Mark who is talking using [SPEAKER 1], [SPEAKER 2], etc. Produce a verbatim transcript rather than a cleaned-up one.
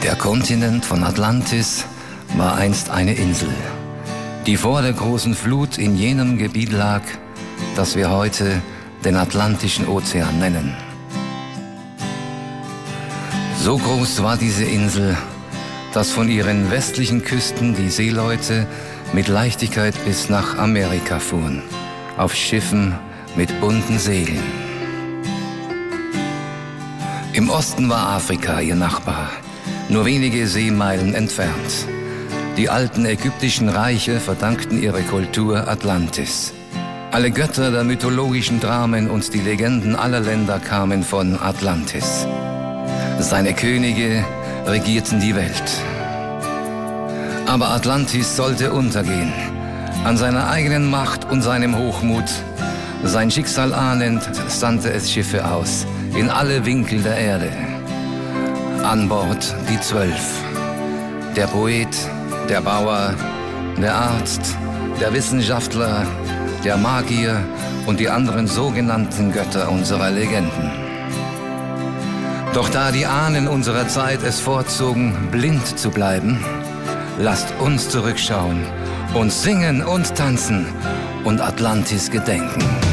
[SPEAKER 1] Der Kontinent von Atlantis war einst eine Insel, die vor der großen Flut in jenem Gebiet lag, das wir heute den Atlantischen Ozean nennen. So groß war diese Insel, dass von ihren westlichen Küsten die Seeleute mit Leichtigkeit bis nach Amerika fuhren, auf Schiffen mit bunten Segeln. Im Osten war Afrika ihr Nachbar, nur wenige Seemeilen entfernt. Die alten ägyptischen Reiche verdankten ihre Kultur Atlantis. Alle Götter der mythologischen Dramen und die Legenden aller Länder kamen von Atlantis. Seine Könige regierten die Welt. Aber Atlantis sollte untergehen, an seiner eigenen Macht und seinem Hochmut. Sein Schicksal ahnend sandte es Schiffe aus, in alle Winkel der Erde. An Bord die Zwölf. Der Poet, der Bauer, der Arzt, der Wissenschaftler, der Magier und die anderen sogenannten Götter unserer Legenden. Doch da die Ahnen unserer Zeit es vorzogen, blind zu bleiben, lasst uns zurückschauen und singen und tanzen und Atlantis gedenken.